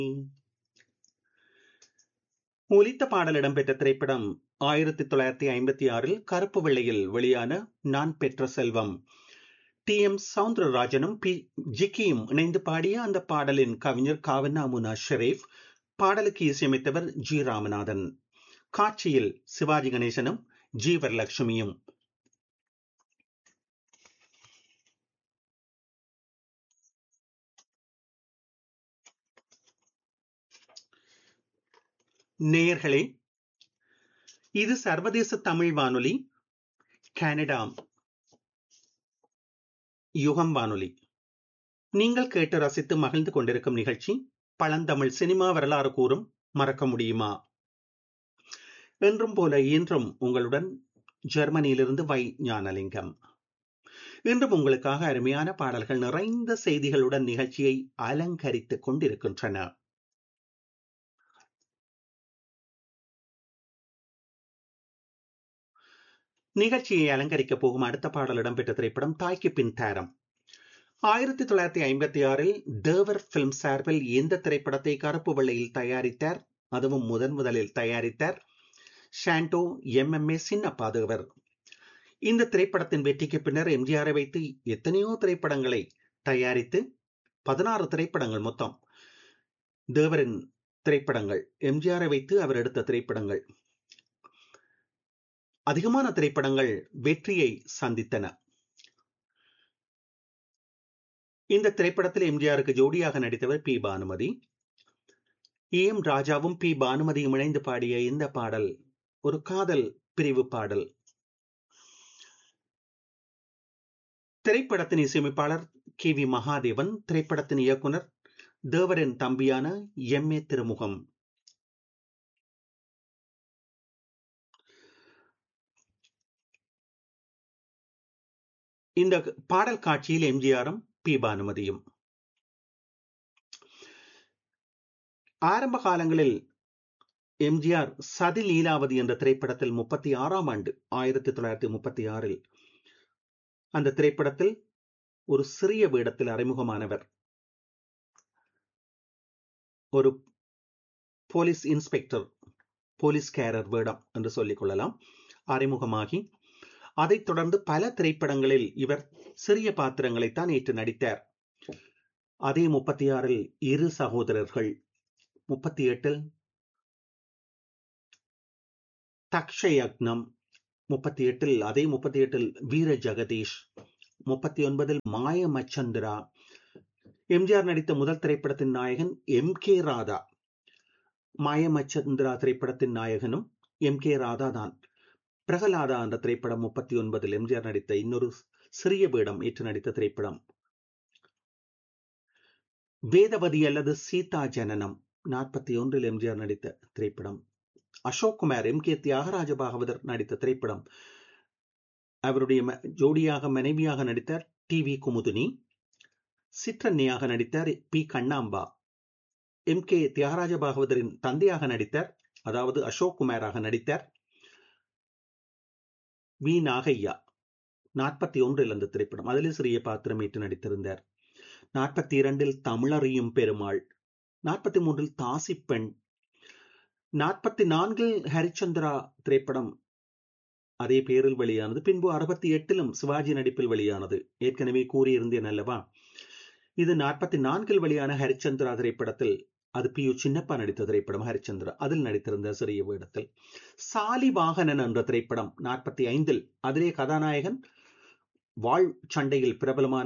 ஒலித்த பாடல் இடம்பெற்ற திரைப்படம் 1956 கருப்பு வெள்ளையில் வெளியான நான் பெற்ற செல்வம். டி.எம். சௌந்தரராஜனும் ஜிக்கியும் இணைந்து பாடிய அந்த பாடலின் கவிஞர் காவன்னா முனா ஷெரீப், பாடலுக்கு இசையமைத்தவர் ஜி. ராமநாதன். காட்சியில் சிவாஜி கணேசனும் ஜி. வரலட்சுமியும். நேயர்களே, இது சர்வதேச தமிழ் வானொலி, கனடா யுகம் வானொலி. நீங்கள் கேட்டு ரசித்து மகிழ்ந்து கொண்டிருக்கும் நிகழ்ச்சி பழந்தமிழ் சினிமா வரலாறு கூறும் மறக்க முடியுமா. என்றும் போல இன்றும் உங்களுடன் ஜெர்மனியிலிருந்து வை. ஞானலிங்கம். இன்றும் உங்களுக்காக அருமையான பாடல்கள் நிறைந்த செய்திகளுடன் நிகழ்ச்சியை அலங்கரித்துக் கொண்டிருக்கின்றன. நிகழ்ச்சியை அலங்கரிக்கப் போகும் அடுத்த பாடல் இடம்பெற்ற திரைப்படம் தாய்க்கு பின் தாரம். 1956 தேவர் பிலிம் சார்பில் இந்த திரைப்படத்தை கருப்பு வெள்ளையில் தயாரித்தார். அதுவும் முதலில் தயாரித்தார் ஷாண்டோ எம்.எம்.ஏ. சின்னப்பா தேவர். இந்த திரைப்படத்தின் வெற்றிக்கு பின்னர் எம்ஜிஆரை வைத்து எத்தனையோ திரைப்படங்களை தயாரித்து 16 திரைப்படங்கள் மொத்தம் தேவரின் திரைப்படங்கள், எம்ஜிஆரை வைத்து அவர் எடுத்த திரைப்படங்கள். அதிகமான திரைப்படங்கள் வெற்றியை சந்தித்தன. இந்த திரைப்படத்தில் எம்ஜிஆருக்கு ஜோடியாக நடித்தவர் பி. பானுமதி. எம். ராஜாவும் பி. பானுமதியும் இணைந்து பாடிய இந்த பாடல் ஒரு காதல் பிரிவு பாடல். திரைப்படத்தின் இசையமைப்பாளர் கே. வி. மகாதேவன், திரைப்படத்தின் இயக்குனர் தேவரின் தம்பியான எம். ஏ. திருமுகம். இந்த பாடல் காட்சியில் எம்ஜிஆரும் பி. பானுமதியும். ஆரம்ப காலங்களில் எம்ஜிஆர் சதி லீலாவதி என்ற திரைப்படத்தில் 36ஆம் ஆண்டு 1936 அந்த திரைப்படத்தில் ஒரு சிறிய வேடத்தில் அறிமுகமானவர். ஒரு போலீஸ் இன்ஸ்பெக்டர், போலீஸ்காரர் வேடம் என்று சொல்லிக் கொள்ளலாம். அறிமுகமாகி அதைத் தொடர்ந்து பல திரைப்படங்களில் இவர் சிறிய பாத்திரங்களைத்தான் ஏற்று நடித்தார். அதே 36 இரு சகோதரர்கள், 38 தக்ஷயக்னம், 38 அதே 38 வீர ஜெகதீஷ், 39 மாயமச்சந்திரா. எம்ஜிஆர் நடித்த முதல் திரைப்படத்தின் நாயகன் எம். கே. ராதா. மாயமச்சந்திரா திரைப்படத்தின் நாயகனும் எம். கே. ராதா தான். பிரகலாதா என்ற திரைப்படம் 39 எம்ஜிஆர் நடித்த இன்னொரு சிறிய வேடம் ஏற்று நடித்த திரைப்படம். வேதவதி அல்லது சீதா ஜனனம் 41 எம்ஜிஆர் நடித்த திரைப்படம். அசோக் குமார், எம். கே. தியாகராஜ பாகவதர் நடித்த திரைப்படம். அவருடைய ஜோடியாக மனைவியாக நடித்தார் டி. வி. குமுதினி. சிற்றன்னியாக நடித்தார் B. Kannamba. M. K. Thyagaraja பாகவதரின் தந்தையாக நடித்தார், அதாவது அசோக் குமாராக நடித்தார் வி. நாகையா. 41 அந்த திரைப்படம். அதில் சிறிய பாத்திரம் ஏற்று நடித்திருந்தார். 42 தமிழறியும் பெருமாள், 43 தாசிப்பெண், 44 ஹரிச்சந்திரா திரைப்படம் அதே பேரில் வெளியானது. பின்பு 68 சிவாஜி நடிப்பில் வெளியானது. ஏற்கனவே கூறியிருந்தேன் அல்லவா. இது 44 வெளியான ஹரிச்சந்திரா திரைப்படத்தில் அது பி. யு. சின்னப்பா நடித்த திரைப்படம் ஹரிச்சந்திரா. அதில் நடித்திருந்த சிறிய வேடத்தில். சாலிவாகனன் என்ற திரைப்படம் 45 அதிலே கதாநாயகன் வாழ் சண்டையில் பிரபலமான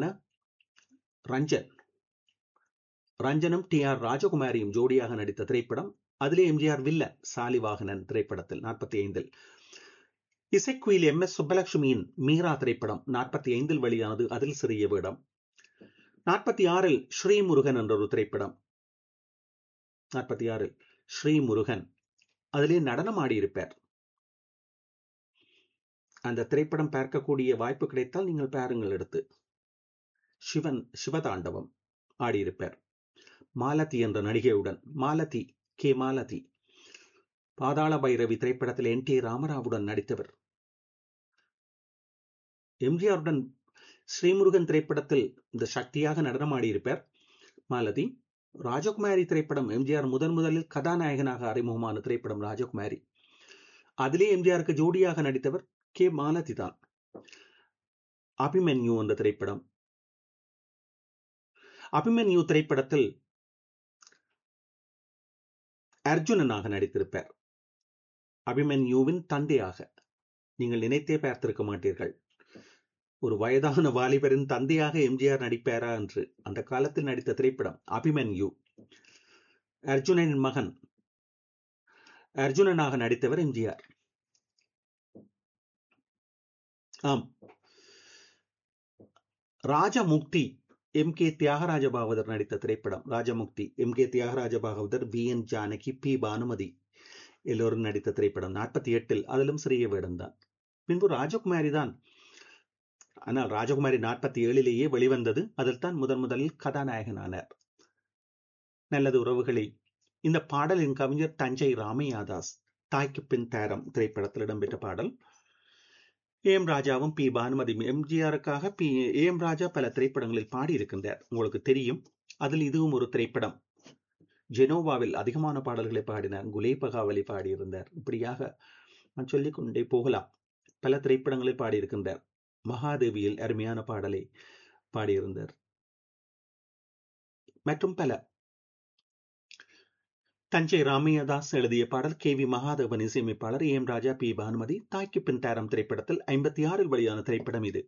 ரஞ்சனும் டி. ஆர். ராஜகுமாரியும் ஜோடியாக நடித்த திரைப்படம். அதிலே எம்ஜிஆர் வில்லன் சாலிவாகனன் திரைப்படத்தில் 45. இசைக்குயில் எம். எஸ். சுப்பலட்சுமியின் மீரா திரைப்படம் 45 வெளியானது. அதில் சிறிய வேடம். 46 ஸ்ரீமுருகன் என்ற ஒரு திரைப்படம். 46 ஸ்ரீமுருகன், அதிலே நடனம் ஆடியிருப்பார். அந்த திரைப்படம் பார்க்கக்கூடிய வாய்ப்பு கிடைத்தால் நீங்கள் பாருங்கள் எடுத்து. சிவதாண்டவம் ஆடியிருப்பார் மாலதி என்ற நடிகையுடன். மாலதி, கே. மாலதி. பாதாள பைரவி திரைப்படத்தில் என். டி. ராமராவுடன் நடித்தவர். எம்ஜிஆருடன் ஸ்ரீமுருகன் திரைப்படத்தில் இந்த சக்தியாக நடனமாடியிருப்பார் மாலதி. ராஜகுமாரி திரைப்படம் எம்ஜிஆர் முதலில் கதாநாயகனாக அறிமுகமான திரைப்படம் ராஜகுமாரி. அதிலே எம்ஜிஆருக்கு ஜோடியாக நடித்தவர் கே மாலதி தான். அபிமன்யு என்ற திரைப்படம். அபிமன்யு திரைப்படத்தில் அர்ஜுனனாக நடித்திருப்பார். அபிமன்யுவின் தந்தையாக. நீங்கள் நினைத்தே பார்த்திருக்க மாட்டீர்கள், ஒரு வயதான வாலிபரின் தந்தையாக எம்ஜிஆர் நடிப்பாரா என்று. அந்த காலத்தில் நடித்த திரைப்படம் அபிமன்யு. அர்ஜுனனின் மகன், அர்ஜுனனாக நடித்தவர் எம்ஜிஆர். ஆம். ராஜமுக்தி எம் கே தியாகராஜ பாகவதர் நடித்த திரைப்படம் Rajamukthi. M K Thyagaraja Bhagavathar, we N Janaki, B Bhanumathi எல்லோரும் நடித்த திரைப்படம் 48. அதிலும் சிறிய வேடம்தான். பின்பு ராஜகுமாரி தான். ஆனால் ராஜகுமாரி 47 வெளிவந்தது. அதில் தான் முதலில் கதாநாயகனானார். நல்லது உறவுகளே, இந்த பாடலின் கவிஞர் தஞ்சை ராமையாதாஸ். தாய்க்கு பின் தாரம் திரைப்படத்தில் இடம்பெற்ற பாடல். ஏஎம் ராஜாவும் பி பானுமதி. எம்ஜிஆருக்காக ஏஎம் ராஜா பல திரைப்படங்களில் பாடியிருக்கின்றார், உங்களுக்கு தெரியும். அதில் இதுவும் ஒரு திரைப்படம். ஜெனோவாவில் அதிகமான பாடல்களை பாடினார். குலேபகாவலி பாடியிருந்தார். இப்படியாக நான் சொல்லிக் கொண்டே போகலாம். பல திரைப்படங்களில் பாடியிருக்கின்றார். மகாதேவியில் அருமையான பாடலை பாடியிருந்தார் மற்றும் பல. தஞ்சை ராமையதாஸ் எழுதிய பாடல், கே வி மகாதேவன் இசையமைப்பாளர், ஏஎம் ராஜா, பி பானுமதி. தாய்க்கு பின் தாரம் திரைப்படத்தில் 56 வெளியான திரைப்படம் இது.